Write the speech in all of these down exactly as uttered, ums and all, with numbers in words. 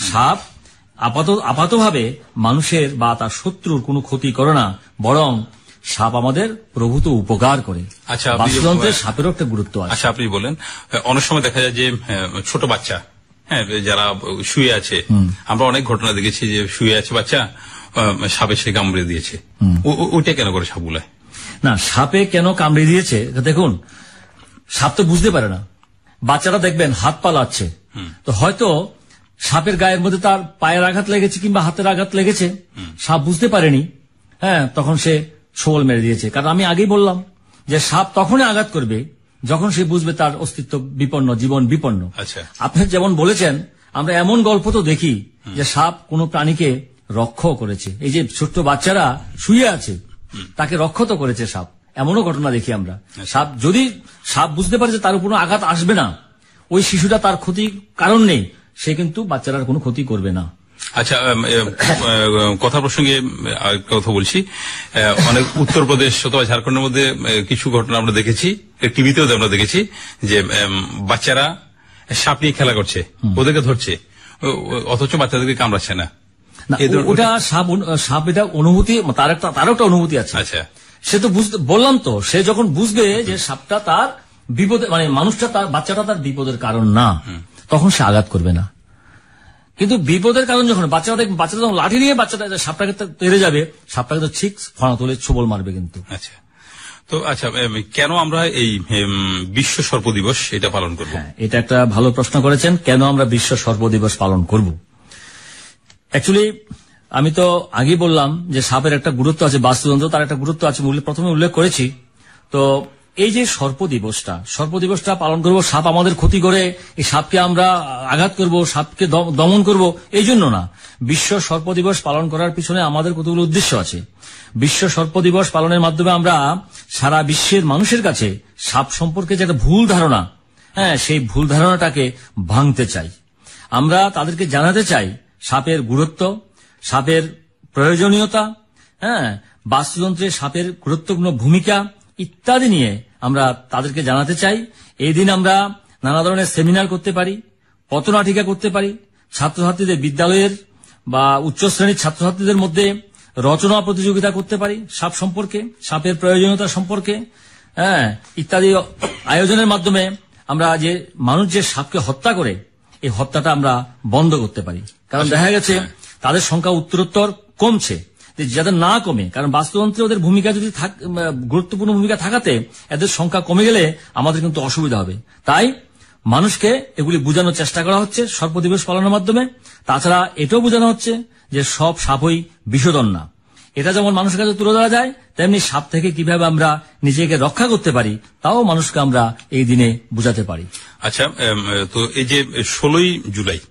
সাপ আপাত আপাতভাবে মানুষের বা তার শত্রুর কোনো ক্ষতি করে না, বরং সাপ আমাদের প্রভূত উপকার করে। আচ্ছা, বাস্তুতন্ত্রে সাপেরও একটা গুরুত্ব আছে। আচ্ছা, আপনি বলেন, অনেক সময় দেখা যায় যে ছোট বাচ্চা, হ্যাঁ, যারা শুয়ে আছে, আমরা অনেক ঘটনা দেখেছি যে শুয়ে আছে বাচ্চা, সাপে সে কামড়ে দিয়েছে, ওইটা কেন করে সাপগুলায়? না, সাপে কেন কামড়ে দিয়েছে, দেখুন, সাপ তো বুঝতে পারে না। বাচ্চারা দেখবেন হাত পা লাচ্ছে, তো হয়তো সাপের গায়ের মধ্যে তার পায়ের আঘাত লেগেছে কিংবা হাতের আঘাত লেগেছে, সাপ বুঝতে পারেনি, হ্যাঁ, তখন সে ছোবল মেরে দিয়েছে। কারণ আমি আগেই বললাম যে সাপ তখনই আঘাত করবে যখন সে বুঝবে তার অস্তিত্ব বিপন্ন, জীবন বিপন্ন। আচ্ছা, আপনি যেমন বলেছেন, আমরা এমন গল্প তো দেখি যে সাপ কোনো প্রাণীকে রক্ষা করেছে। এই যে ছোট্ট বাচ্চারা শুয়ে আছে, তাকে রক্ষা তো করেছে সাপ, এমনও ঘটনা দেখি আমরা। সাপ যদি সাপ বুঝতে পারে যে তার উপর আঘাত আসবে না, ওই শিশুটা তার ক্ষতির কারণ নেই, সে কিন্তু বাচ্চারা কোনো ক্ষতি করবে না। আচ্ছা, কথা প্রসঙ্গে কথা বলছি, অনেক উত্তরপ্রদেশ অথবা ঝাড়খণ্ডের মধ্যে কিছু ঘটনা আমরা দেখেছি, টিভিতেও আমরা দেখেছি যে বাচ্চারা সাপ নিয়ে খেলা করছে, ওদেরকে ধরছে, অথচ বাচ্চাদেরকে কামড়াচ্ছে না। ওটা সাপ সাপ এটা অনুভূতি, তার একটা তারও একটা অনুভূতি আছে। আচ্ছা, সে তো বুঝতে বললাম তো, সে যখন বুঝবে যে সাপটা তার বিপদে, মানে মানুষটা তার, বাচ্চাটা তার বিপদের কারণ না, তখন সে আঘাত করবে না। কিন্তু বিপদের কারণ যখন বাচ্চাটা দেখবে, বাচ্চাটা যখন লাঠি নিয়ে বাচ্চাটা সাপটাকে তেড়ে যাবে, সাপটাকে তো ঠিক ফনা তুলে ছোবল মারবে কিন্তু। আচ্ছা, তো আচ্ছা, কেন আমরা এই বিশ্ব সর্প দিবস এটা পালন করব? হ্যাঁ, এটা একটা ভালো প্রশ্ন করেছেন, কেন আমরা বিশ্ব সর্প দিবস পালন করব। অ্যাকচুয়ালি আমি তো আগেই বললাম যে সাপের একটা গুরুত্ব আছে, বাস্তুতন্ত্র তার একটা গুরুত্ব আছে, প্রথমে উল্লেখ করেছি। তো এই যে সর্প দিবসটা, সর্প দিবসটা পালন করব, সাপ আমাদের ক্ষতি করে, এই সাপকে আমরা আঘাত করব, সাপকে দমন করব, এই জন্য না। বিশ্ব সর্প দিবস পালন করার পিছনে আমাদের কতগুলো উদ্দেশ্য আছে। বিশ্ব সর্প দিবস পালনের মাধ্যমে আমরা সারা বিশ্বের মানুষের কাছে সাপ সম্পর্কে যে একটা ভুল ধারণা, হ্যাঁ, সেই ভুল ধারণাটাকে ভাঙতে চাই। আমরা তাদেরকে জানাতে চাই সাপের গুরুত্ব, সাপের প্রয়োজনীয়তা, হ্যাঁ, বাস্তুতন্ত্রে সাপের গুরুত্বপূর্ণ ভূমিকা ইত্যাদি নিয়ে আমরা তাদেরকে জানাতে চাই। এই দিন আমরা নানা ধরনের সেমিনার করতে পারি, পথনাটিকা করতে পারি, ছাত্রছাত্রীদের বিদ্যালয়ের বা উচ্চ শ্রেণীর ছাত্রছাত্রীদের মধ্যে রচনা প্রতিযোগিতা করতে পারি সাপ সম্পর্কে, সাপের প্রয়োজনীয়তা সম্পর্কে, হ্যাঁ, ইত্যাদি আয়োজনের মাধ্যমে আমরা যে মানুষ যে সাপকে হত্যা করে, এই হত্যাটা আমরা বন্ধ করতে পারি। কারণ দেখা গেছে তাদের সংখ্যা উত্তরোত্তর কমছে, যাদের না কমে, কারণ বাস্তুতন্ত্রে ওদের ভূমিকা যদি গুরুত্বপূর্ণ ভূমিকা থাকাতে এদের সংখ্যা কমে গেলে আমাদের কিন্তু অসুবিধা হবে। তাই মানুষকে এগুলি বোঝানোর চেষ্টা করা হচ্ছে সর্প দিবস পালনের মাধ্যমে। তাছাড়া এটাও বোঝানো হচ্ছে যে সব সাপই বিষধর না। এটা যেমন মানুষের কাছে তুলে ধরা যায়, তেমনি সাপ থেকে কিভাবে আমরা নিজেকে রক্ষা করতে পারি তাও মানুষকে আমরা এই দিনে বোঝাতে পারি। আচ্ছা, তো এই যে ষোলোই জুলাই,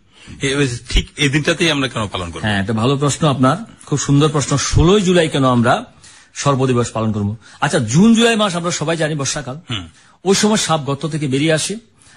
ঠিক এই দিনটাতেই আমরা কেন পালন করব? হ্যাঁ, একটা ভালো প্রশ্ন আপনার, খুব সুন্দর প্রশ্ন। ষোলোই জুলাই কেন আমরা সর্প দিবস পালন করব? আচ্ছা, জুন জুলাই মাস আমরা সবাই জানি বর্ষাকাল, ওই সময় সাপ গর্ত থেকে বেরিয়ে আসে,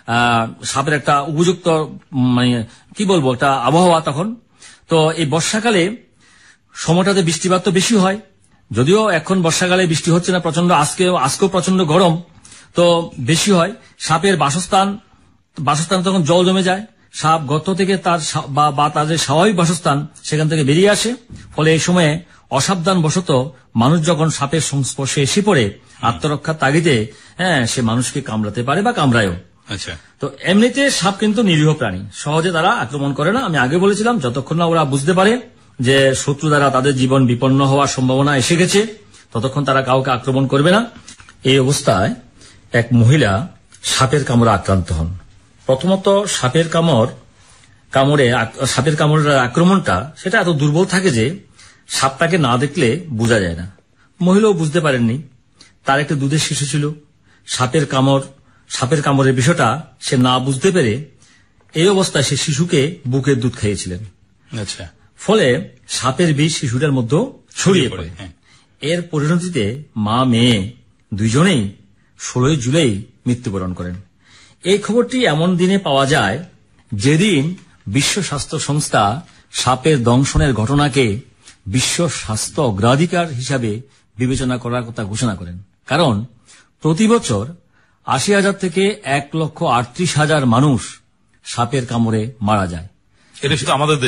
সাপের একটা উপযুক্ত, মানে কি বলবো, একটা আবহাওয়া তখন। তো এই বর্ষাকালে সময়টাতে বৃষ্টিপাত তো বেশি হয়, যদিও এখন বর্ষাকালে বৃষ্টি হচ্ছে না, প্রচন্ড আজকে আজকেও প্রচন্ড গরম, তো বেশি হয়। সাপের বাসস্থান বাসস্থান তখন জল জমে যায়, সাপ গর্ত থেকে তার বা তার যে স্বাভাবিক বাসস্থান সেখান থেকে বেরিয়ে আসে। ফলে এই সময়ে অসাবধান বশত মানুষ যখন সাপের সংস্পর্শে এসে পড়ে আত্মরক্ষার তাগিদে, হ্যাঁ, সে মানুষকে কামড়াতে পারে বা কামড়ায়ও। আচ্ছা, তো এমনিতে সাপ কিন্তু নিরীহ প্রাণী, সহজে তারা আক্রমণ করে না। আমি আগে বলেছিলাম, যতক্ষণ না ওরা বুঝতে পারে যে শত্রু দ্বারা তাদের জীবন বিপন্ন হওয়ার সম্ভাবনা এসে গেছে, ততক্ষণ তারা কাউকে আক্রমণ করবে না। এই অবস্থায় এক মহিলা সাপের কামড়ে আক্রান্ত হন। প্রথমত সাপের কামড় কামড়ে সাপের কামড়ের আক্রমণটা সেটা এত দুর্বল থাকে যে সাপটাকে না দেখলে বোঝা যায় না। মহিলাও বুঝতে পারেননি, তার একটা দুধের শিশু ছিল, সাপের কামড় সাপের কামড়ের বিষয়টা সে না বুঝতে পেরে এই অবস্থায় সে শিশুকে বুকের দুধ খাইয়েছিলেন। আচ্ছা, ফলে সাপের বিষ শিশুটার মধ্যে ছড়িয়ে পড়ে। এর পরিণতিতে মা মেয়ে দুইজনেই ষোলোই জুলাই মৃত্যুবরণ করেন। এই খবরটি এমন দিনে পাওয়া যায় যেদিন বিশ্ব স্বাস্থ্য সংস্থা সাপের দংশনের ঘটনাকে বিশ্ব স্বাস্থ্য অগ্রাধিকার হিসাবে বিবেচনা করার কথা ঘোষণা করেন। কারণ প্রতি বছর আশি হাজার থেকে এক লক্ষ আটত্রিশ হাজার মানুষ সাপের কামড়ে মারা যায়। এটা শুধু আমাদের